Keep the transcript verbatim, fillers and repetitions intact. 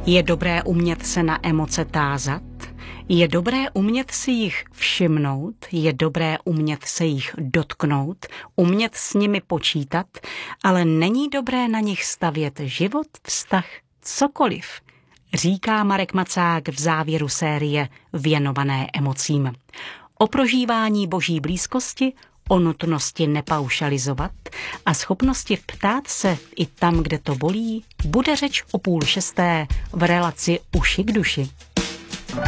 Je dobré umět se na emoce tázat, je dobré umět si jich všimnout, je dobré umět se jich dotknout, umět s nimi počítat, ale není dobré na nich stavět život, vztah, cokoliv, říká Marek Macák v závěru série věnované emocím. O prožívání boží blízkosti, o nutnosti nepaušalizovat a schopnosti ptát se i tam, kde to bolí, bude řeč o půl šesté v relaci Uši k duši.